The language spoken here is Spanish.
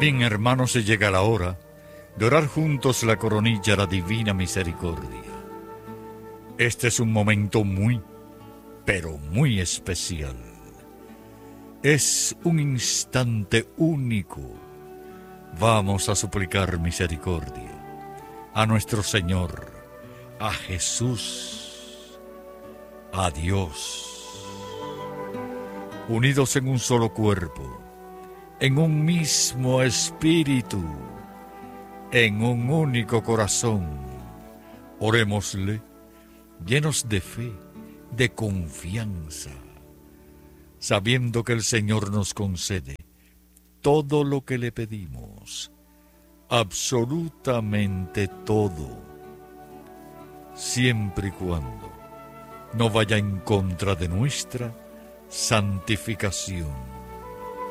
Bien, hermanos, se llega la hora de orar juntos la coronilla a la divina misericordia. Este es un momento muy, pero muy especial. Es un instante único. Vamos a suplicar misericordia a nuestro Señor, a Jesús, a Dios, unidos en un solo cuerpo, en un mismo espíritu, en un único corazón. Orémosle, llenos de fe, de confianza, sabiendo que el Señor nos concede todo lo que le pedimos, absolutamente todo, siempre y cuando no vaya en contra de nuestra santificación.